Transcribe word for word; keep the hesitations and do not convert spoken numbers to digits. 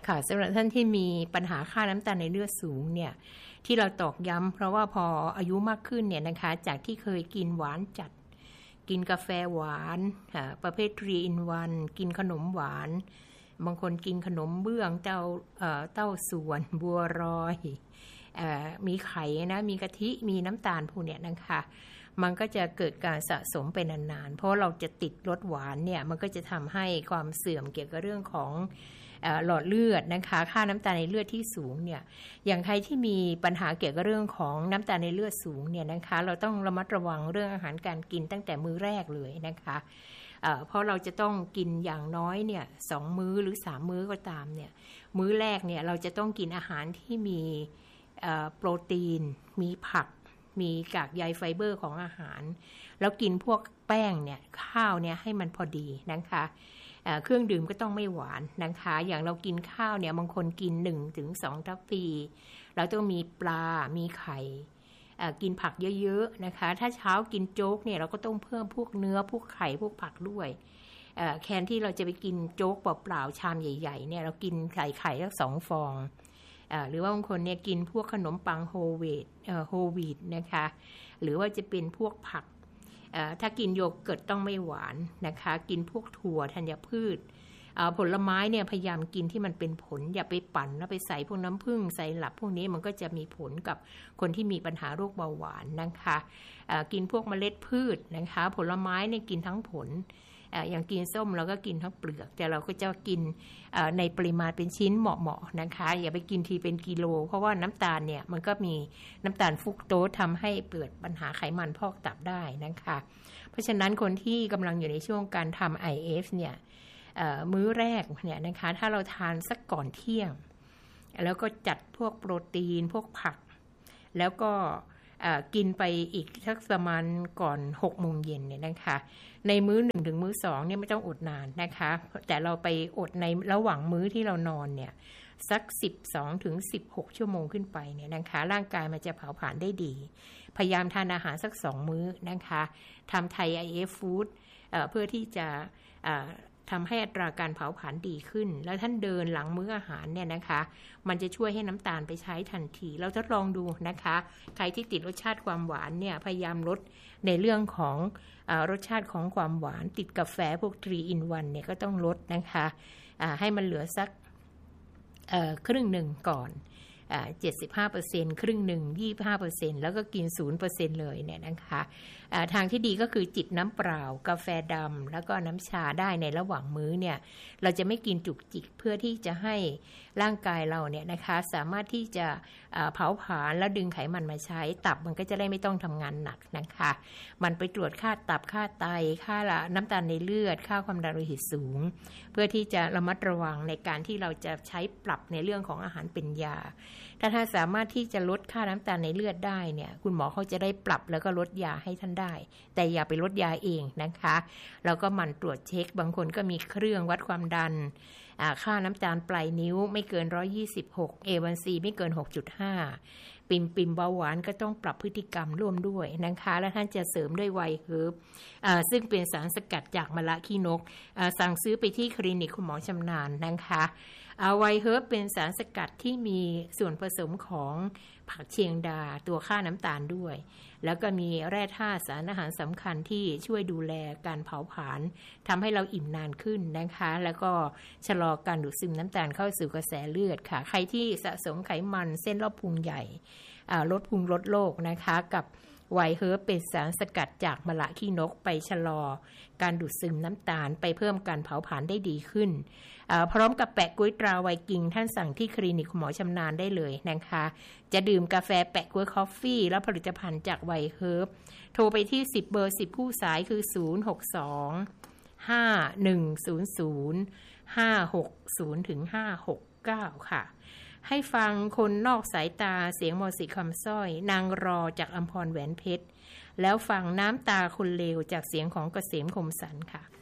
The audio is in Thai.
ค่ะสำหรับท่านที่มีปัญหาค่าน้ำตาลในเลือดสูงเนี่ยที่เราตอกย้ำเพราะว่าพออายุมากขึ้นเนี่ยนะคะจากที่เคยกินหวานจัดกินกาแฟหวานประเภททรี อิน วัน กินขนมหวานบางคนกินขนมเบื้องเต้าเต้าส่วนบัวรอยมีไข่นะมีกะทิมีน้ำตาลพวกเนี้ยนะคะมันก็จะเกิดการสะสมไปนานๆเพราะเราจะติดรสหวานเนี่ยมันก็จะทำให้ความเสื่อมเกี่ยวกับเรื่องของหลอดเลือดนะคะค่าน้ำตาลในเลือดที่สูงเนี่ยอย่างใครที่มีปัญหาเกี่ยวกับเรื่องของน้ำตาลในเลือดสูงเนี่ยนะคะเราต้องระมัดระวังเรื่องอาหารการกินตั้งแต่มื้อแรกเลยนะคะเอ่อเพราะเราจะต้องกินอย่างน้อยเนี่ยสองมื้อหรือสามมื้อก็ตามเนี่ยมื้อแรกเนี่ยเราจะต้องกินอาหารที่มีโปรตีนมีผักมีกากใยไฟเบอร์ของอาหารแล้วกินพวกแป้งเนี่ยข้าวเนี่ยให้มันพอดีนะคะเครื่องดื่มก็ต้องไม่หวานนะคะอย่างเรากินข้าวเนี่ยบางคนกิน หนึ่งถึงสอง ทัพพีเราต้องมีปลามีไข่กินผักเยอะๆนะคะถ้าเช้ากินโจ๊กเนี่ยเราก็ต้องเพิ่มพวกเนื้อพวกไข่พวกผักด้วยแทนที่เราจะไปกินโจ๊กเปล่าๆชามใหญ่ๆเนี่ยเรากินไข่ไข่สักสองฟองหรือว่าบางคนเนี่ยกินพวกขนมปังโฮลวีตโฮลวีตนะคะหรือว่าจะเป็นพวกผักถ้ากินโยเกิร์ตต้องไม่หวานนะคะกินพวกถั่วธัญพืชผลไม้เนี่ยพยายามกินที่มันเป็นผลอย่าไปปั่นแล้วไปใส่พวกน้ำผึ้งใส่หลับพวกนี้มันก็จะมีผลกับคนที่มีปัญหาโรคเบาหวานนะคะกินพวกเมล็ดพืชนะคะผลไม้เนี่ยกินทั้งผลอย่างกินส้มเราก็กินทั้งเปลือกแต่เราก็จะกินในปริมาณเป็นชิ้นเหมาะๆนะคะอย่าไปกินทีเป็นกิโลเพราะว่าน้ำตาลเนี่ยมันก็มีน้ำตาลฟรุกโตสทำให้เกิดปัญหาไขมันพอกตับได้นะคะเพราะฉะนั้นคนที่กำลังอยู่ในช่วงการทำ ไอ เอฟ เนี่ยมื้อแรกเนี่ยนะคะถ้าเราทานสักก่อนเที่ยงแล้วก็จัดพวกโปรตีนพวกผักแล้วก็กินไปอีกสักประมาณก่อนหกโมงเย็นเนี่ยนะคะในมื้อหนึ่งถึงมื้อสองเนี่ยไม่ต้องอดนานนะคะแต่เราไปอดในระหว่างมื้อที่เรานอนเนี่ยสักสิบสองถึงสิบหกชั่วโมงขึ้นไปเนี่ยนะคะร่างกายมันจะเผาผลาญได้ดีพยายามทานอาหารสักสองมื้อนะคะทำไทย ไอ เอฟ Food เอ่อเพื่อที่จะทำให้อัตราการเผาผลาญดีขึ้นแล้วท่านเดินหลังมื้ออาหารเนี่ยนะคะมันจะช่วยให้น้ำตาลไปใช้ทันทีเราทดลองดูนะคะใครที่ติดรสชาติความหวานเนี่ยพยายามลดในเรื่องของเอ่อรสชาติของความหวานติดกาแฟพวกทรี อิน วันเนี่ยก็ต้องลดนะคะให้มันเหลือสักครึ่งหนึ่งก่อนเจ็ดสิบห้าเปอร์เซ็นต์ ครึ่งหนึ่ง ยี่สิบห้าเปอร์เซ็นต์ แล้วก็กิน ศูนย์เปอร์เซ็นต์ เลยเนี่ยนะคะทางที่ดีก็คือจิบน้ำเปล่ากาแฟดำแล้วก็น้ำชาได้ในระหว่างมื้อเนี่ยเราจะไม่กินจุกจิกเพื่อที่จะให้ร่างกายเราเนี่ยนะคะสามารถที่จะเผาผลาญแล้วดึงไขมันมาใช้ตับมันก็จะได้ไม่ต้องทำงานหนักนะคะมันไปตรวจค่าตับค่าไตค่าน้ำตาลในเลือดค่าความดันโลหิตสูงเพื่อที่จะระมัดระวังในการที่เราจะใช้ปรับในเรื่องของอาหารเป็นยาถ้าท่านสามารถที่จะลดค่าน้ำตาลในเลือดได้เนี่ยคุณหมอเขาจะได้ปรับแล้วก็ลดยาให้ท่านได้แต่อย่าไปลดยาเองนะคะแล้วก็หมั่นตรวจเช็คบางคนก็มีเครื่องวัดความดันค่าน้ำตาลปลายนิ้วไม่เกินหนึ่งร้อยยี่สิบหก เอ วัน ซี ไม่เกิน หกจุดห้า ปิ่มปิ่มเบาหวานก็ต้องปรับพฤติกรรมร่วมด้วยนะคะและท่านจะเสริมด้วยไวเฮิร์บซึ่งเป็นสารสกัดจากมะระขี้นกสั่งซื้อไปที่คลินิกคุณหมอชำนาญนะคะไวเฮิร์บเป็นสารสกัดที่มีส่วนผสมของผักเชียงดาตัวฆ่าน้ำตาลด้วยแล้วก็มีแร่ธาตุสารอาหารสำคัญที่ช่วยดูแลการเผาผลาญทำให้เราอิ่มนานขึ้นนะคะแล้วก็ชะลอการดูดซึมน้ำตาลเข้าสู่กระแสเลือดค่ะใครที่สะสมไขมันเส้นรอบพุงใหญ่ลดพุงลดโรคนะคะกับไวเฮิร์บเป็นสารสกัดจากมะระขี้นกไปชะลอการดูดซึมน้ำตาลไปเพิ่มการเผาผลาญได้ดีขึ้นพร้อมกับแปะก๊วยตราไวกิ้งท่านสั่งที่คลินิกหมอชำนาญได้เลยนะคะจะดื่มกาแฟแปะก๊วยคอฟฟี่และผลิตภัณฑ์จากไวเฮิร์บโทรไปที่สิบเบอร์สิบคู่สายคือศูนย์ หก สอง ห้า หนึ่ง ศูนย์ ศูนย์ ห้า หก ศูนย์ ถึง ห้า หก เก้าค่ะให้ฟังคนนอกสายตาเสียงมอสิคำสร้อยนางรอจากอัมพรแหวนเพชรแล้วฟังน้ำตาคนเลวจากเสียงของเกษมคมสันค่ะ